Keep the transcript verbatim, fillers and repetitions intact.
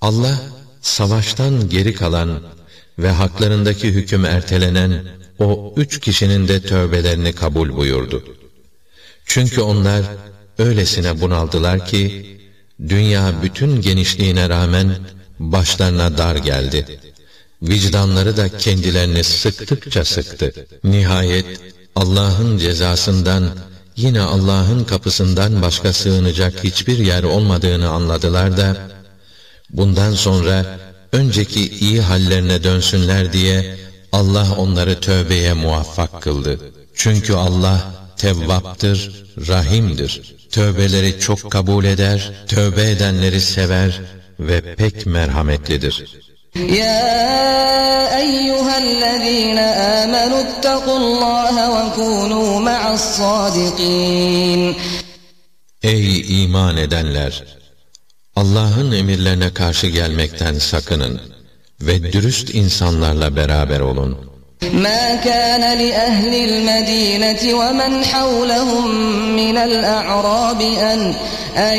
Allah, savaştan geri kalan ve haklarındaki hüküm ertelenen o üç kişinin de tövbelerini kabul buyurdu. Çünkü onlar öylesine bunaldılar ki, dünya bütün genişliğine rağmen başlarına dar geldi. Vicdanları da kendilerini sıktıkça sıktı. Nihayet Allah'ın cezasından, yine Allah'ın kapısından başka sığınacak hiçbir yer olmadığını anladılar da, bundan sonra önceki iyi hallerine dönsünler diye Allah onları tövbeye muvaffak kıldı. Çünkü Allah Tevvap'tır, Rahim'dir. Tövbeleri çok kabul eder, tövbe edenleri sever ve pek merhametlidir. يا أيها الذين آمنوا اتقوا الله وكونوا مع الصادقين. Ey iman edenler! Allah'ın emirlerine karşı gelmekten sakının ve dürüst insanlarla beraber olun. ما كان لأهل المدينة ومن حولهم من الأعراب أن